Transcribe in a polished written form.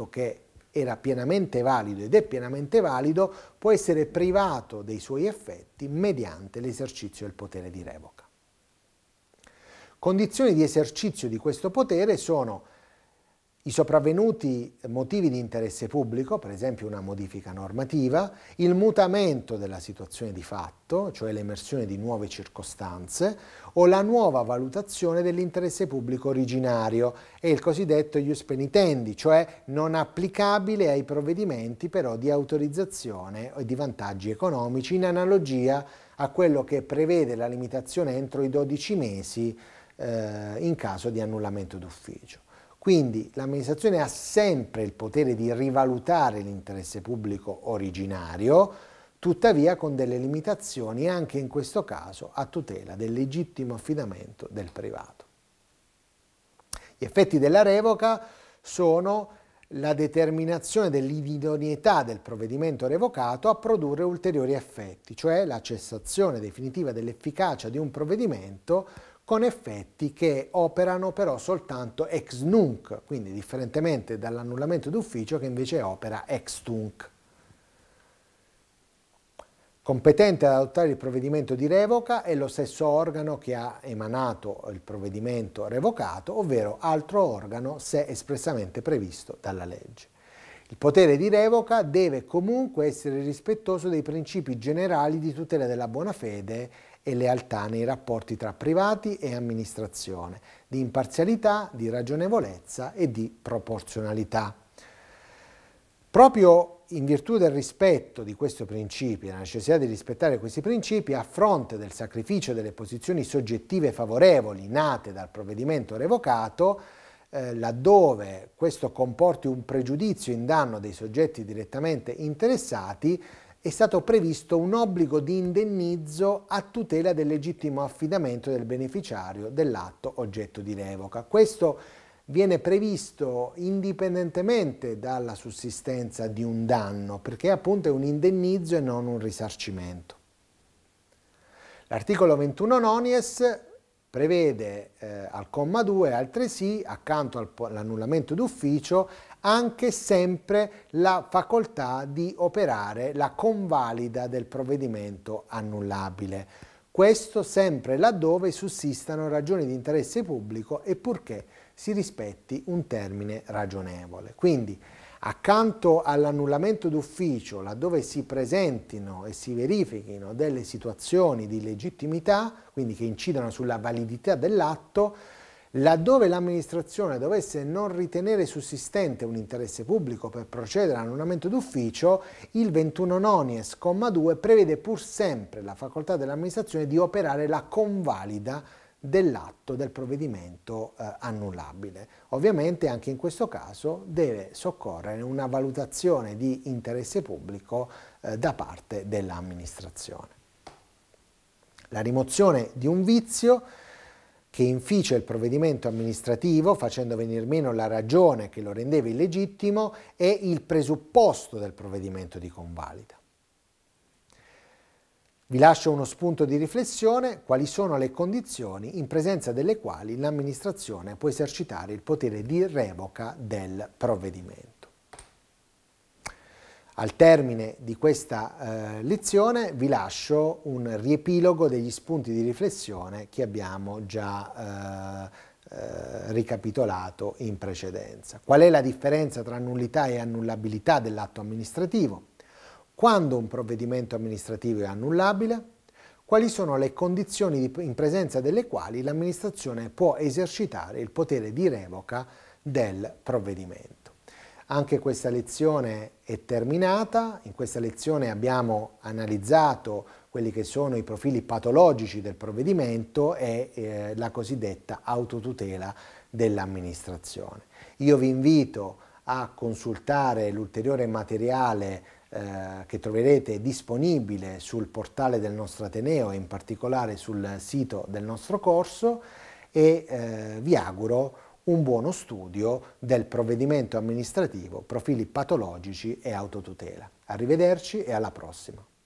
provvedimento che era pienamente valido ed è pienamente valido può essere privato dei suoi effetti mediante l'esercizio del potere di revoca. Condizioni di esercizio di questo potere sono i sopravvenuti motivi di interesse pubblico, per esempio una modifica normativa, il mutamento della situazione di fatto, cioè l'emersione di nuove circostanze, o la nuova valutazione dell'interesse pubblico originario e il cosiddetto ius penitendi, cioè non applicabile ai provvedimenti però di autorizzazione e di vantaggi economici, in analogia a quello che prevede la limitazione entro i 12 mesi in caso di annullamento d'ufficio. Quindi l'amministrazione ha sempre il potere di rivalutare l'interesse pubblico originario, tuttavia con delle limitazioni anche in questo caso a tutela del legittimo affidamento del privato. Gli effetti della revoca sono la determinazione dell'idoneità del provvedimento revocato a produrre ulteriori effetti, cioè la cessazione definitiva dell'efficacia di un provvedimento con effetti che operano però soltanto ex nunc, quindi differentemente dall'annullamento d'ufficio che invece opera ex tunc. Competente ad adottare il provvedimento di revoca è lo stesso organo che ha emanato il provvedimento revocato, ovvero altro organo se espressamente previsto dalla legge. Il potere di revoca deve comunque essere rispettoso dei principi generali di tutela della buona fede e lealtà nei rapporti tra privati e amministrazione, di imparzialità, di ragionevolezza e di proporzionalità. Proprio in virtù del rispetto di questi principi, la necessità di rispettare questi principi, a fronte del sacrificio delle posizioni soggettive favorevoli nate dal provvedimento revocato, laddove questo comporti un pregiudizio in danno dei soggetti direttamente interessati, è stato previsto un obbligo di indennizzo a tutela del legittimo affidamento del beneficiario dell'atto oggetto di revoca. Questo viene previsto indipendentemente dalla sussistenza di un danno, perché appunto è un indennizzo e non un risarcimento. L'articolo 21 nonies prevede al comma 2 altresì, accanto all'annullamento d'ufficio, anche sempre la facoltà di operare la convalida del provvedimento annullabile. Questo sempre laddove sussistano ragioni di interesse pubblico e purché si rispetti un termine ragionevole. Quindi, accanto all'annullamento d'ufficio, laddove si presentino e si verifichino delle situazioni di legittimità, quindi che incidono sulla validità dell'atto, laddove l'amministrazione dovesse non ritenere sussistente un interesse pubblico per procedere all'annullamento d'ufficio, il 21 nonies, comma 2, prevede pur sempre la facoltà dell'amministrazione di operare la convalida dell'atto del provvedimento annullabile. Ovviamente anche in questo caso deve soccorrere una valutazione di interesse pubblico da parte dell'amministrazione. La rimozione di un vizio che inficia il provvedimento amministrativo facendo venir meno la ragione che lo rendeva illegittimo è il presupposto del provvedimento di convalida. Vi lascio uno spunto di riflessione: quali sono le condizioni in presenza delle quali l'amministrazione può esercitare il potere di revoca del provvedimento. Al termine di questa lezione vi lascio un riepilogo degli spunti di riflessione che abbiamo già ricapitolato in precedenza. Qual è la differenza tra nullità e annullabilità dell'atto amministrativo? Quando un provvedimento amministrativo è annullabile? Quali sono le condizioni in presenza delle quali l'amministrazione può esercitare il potere di revoca del provvedimento? Anche questa lezione è terminata. In questa lezione abbiamo analizzato quelli che sono i profili patologici del provvedimento e la cosiddetta autotutela dell'amministrazione. Io vi invito a consultare l'ulteriore materiale che troverete disponibile sul portale del nostro Ateneo e in particolare sul sito del nostro corso e vi auguro un buono studio del provvedimento amministrativo, profili patologici e autotutela. Arrivederci e alla prossima.